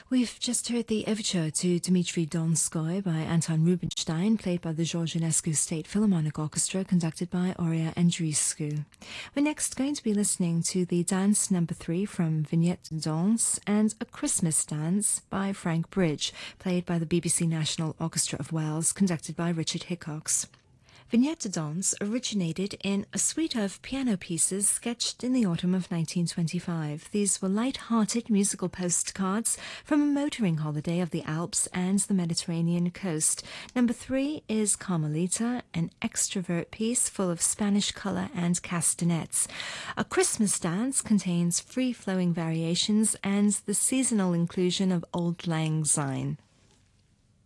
We've just heard the overture to Dmitri Donskoy by Anton Rubinstein, played by the George Enescu State Philharmonic Orchestra, conducted by Aurea Andreescu. We're next going to be listening to the Dance Number 3 from Vignette de Danse and A Christmas Dance by Frank Bridge, played by the BBC National Orchestra of Wales, conducted by Richard Hickox. Vignette de Danse originated in a suite of piano pieces sketched in the autumn of 1925. These were light-hearted musical postcards from a motoring holiday of the Alps and the Mediterranean coast. Number 3 is Carmelita, an extrovert piece full of Spanish color and castanets. A Christmas Dance contains free-flowing variations and the seasonal inclusion of Auld Lang Syne.